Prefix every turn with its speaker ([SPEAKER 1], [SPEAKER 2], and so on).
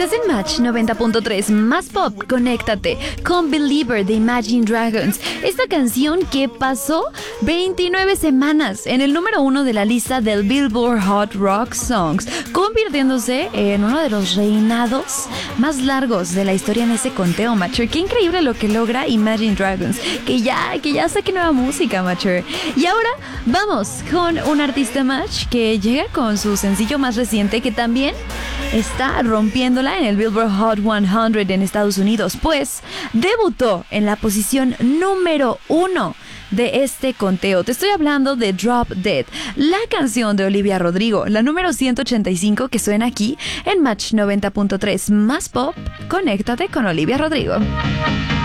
[SPEAKER 1] Estás en Match 90.3, más pop, conéctate con Believer de Imagine Dragons. Esta canción que pasó 29 semanas en el número 1 de la lista del Billboard Hot Rock Songs, convirtiéndose en uno de los reinados más largos de la historia en ese conteo, Macher. Qué increíble lo que logra Imagine Dragons, que ya saque nueva música, Macher. Y ahora vamos con un artista Match que llega con su sencillo más reciente, que también está rompiéndola en el Billboard Hot 100 en Estados Unidos, pues debutó en la posición número 1 de este conteo. Te estoy hablando de Drop Dead, la canción de Olivia Rodrigo, la número 185 que suena aquí en Match 90.3, más pop, conéctate con Olivia Rodrigo.